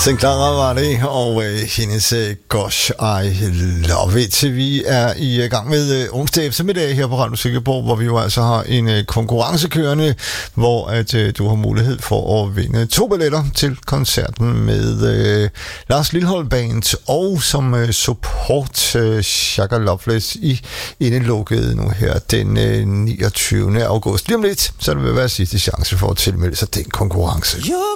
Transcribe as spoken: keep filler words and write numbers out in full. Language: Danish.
Sinclair var det, og øh, hendes øh, Gosh, I Love It. Vi er i gang med øh, onsdag eftermiddag her på Radio Silkeborg, hvor vi jo altså har en øh, konkurrence kørende, hvor at øh, du har mulighed for at vinde to billetter til koncerten med øh, Lars Lilholt Band, og som øh, support øh, Shaka Loveless i indelukket nu her den øh, niogtyvende august. Lige om lidt, så det vil være sidste chance for at tilmelde sig den konkurrence. You